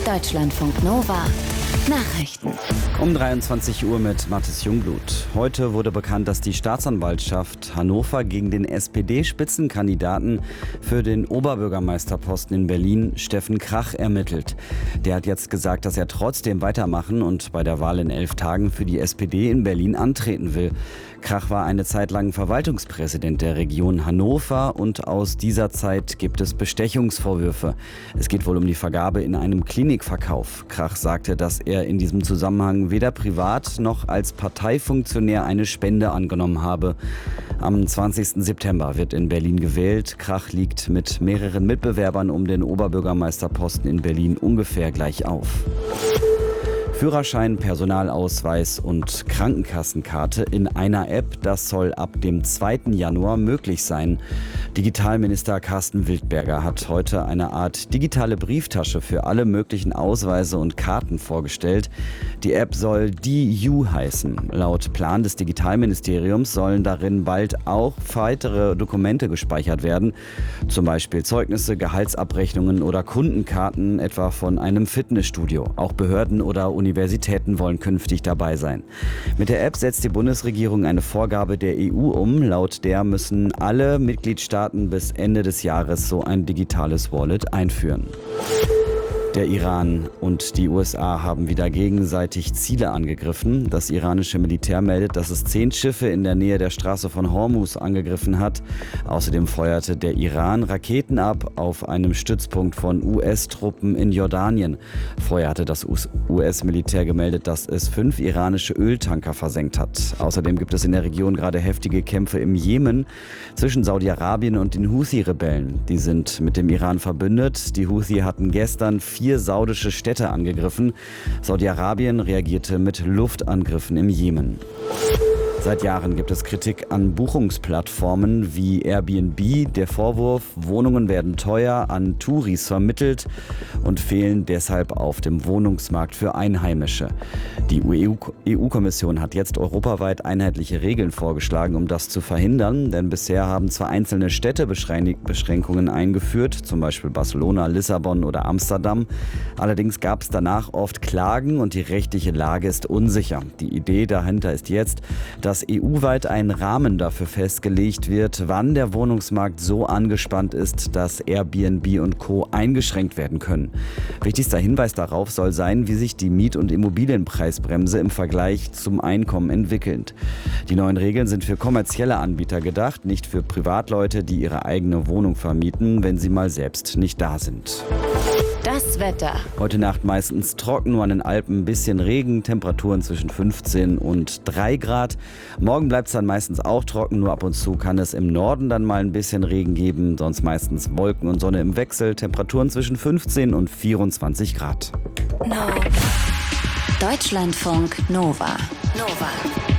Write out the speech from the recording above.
Deutschlandfunk Nova Nachrichten. Um 23 Uhr mit Mathis Jungblut. Heute wurde bekannt, dass die Staatsanwaltschaft Hannover gegen den SPD-Spitzenkandidaten für den Oberbürgermeisterposten in Berlin, Steffen Krach, ermittelt. Der hat jetzt gesagt, dass er trotzdem weitermachen und bei der Wahl in 11 Tagen für die SPD in Berlin antreten will. Krach war eine Zeit lang Verwaltungspräsident der Region Hannover und aus dieser Zeit gibt es Bestechungsvorwürfe. Es geht wohl um die Vergabe in einem Klinikverkauf. Krach sagte, dass er in diesem Zusammenhang weder privat noch als Parteifunktionär eine Spende angenommen habe. Am 20. September wird in Berlin gewählt. Krach liegt mit mehreren Mitbewerbern um den Oberbürgermeisterposten in Berlin ungefähr gleich auf. Führerschein, Personalausweis und Krankenkassenkarte in einer App, das soll ab dem 2. Januar möglich sein. Digitalminister Carsten Wildberger hat heute eine Art digitale Brieftasche für alle möglichen Ausweise und Karten vorgestellt. Die App soll DiU heißen. Laut Plan des Digitalministeriums sollen darin bald auch weitere Dokumente gespeichert werden, zum Beispiel Zeugnisse, Gehaltsabrechnungen oder Kundenkarten, etwa von einem Fitnessstudio. Auch Behörden oder Universitäten wollen künftig dabei sein. Mit der App setzt die Bundesregierung eine Vorgabe der EU um. Laut der müssen alle Mitgliedstaaten bis Ende des Jahres so ein digitales Wallet einführen. Der Iran und die USA haben wieder gegenseitig Ziele angegriffen. Das iranische Militär meldet, dass es 10 Schiffe in der Nähe der Straße von Hormuz angegriffen hat. Außerdem feuerte der Iran Raketen ab auf einem Stützpunkt von US-Truppen in Jordanien. Vorher hatte das US-Militär gemeldet, dass es 5 iranische Öltanker versenkt hat. Außerdem gibt es in der Region gerade heftige Kämpfe im Jemen zwischen Saudi-Arabien und den Houthi-Rebellen. Die sind mit dem Iran verbündet. Die Houthi hatten gestern 4 saudische Städte angegriffen. Saudi-Arabien reagierte mit Luftangriffen im Jemen. Seit Jahren gibt es Kritik an Buchungsplattformen wie Airbnb. Der Vorwurf, Wohnungen werden teuer an Touris vermittelt und fehlen deshalb auf dem Wohnungsmarkt für Einheimische. Die EU-Kommission hat jetzt europaweit einheitliche Regeln vorgeschlagen, um das zu verhindern. Denn bisher haben zwar einzelne Städte Beschränkungen eingeführt, zum Beispiel Barcelona, Lissabon oder Amsterdam. Allerdings gab es danach oft Klagen und die rechtliche Lage ist unsicher. Die Idee dahinter ist jetzt, dass EU-weit ein Rahmen dafür festgelegt wird, wann der Wohnungsmarkt so angespannt ist, dass Airbnb und Co. eingeschränkt werden können. Wichtigster Hinweis darauf soll sein, wie sich die Miet- und Immobilienpreisbremse im Vergleich zum Einkommen entwickelt. Die neuen Regeln sind für kommerzielle Anbieter gedacht, nicht für Privatleute, die ihre eigene Wohnung vermieten, wenn sie mal selbst nicht da sind. Das Wetter. Heute Nacht meistens trocken, nur an den Alpen ein bisschen Regen, Temperaturen zwischen 15 und 3 Grad. Morgen bleibt es dann meistens auch trocken, nur ab und zu kann es im Norden dann mal ein bisschen Regen geben, sonst meistens Wolken und Sonne im Wechsel, Temperaturen zwischen 15 und 24 Grad. Deutschlandfunk Nova.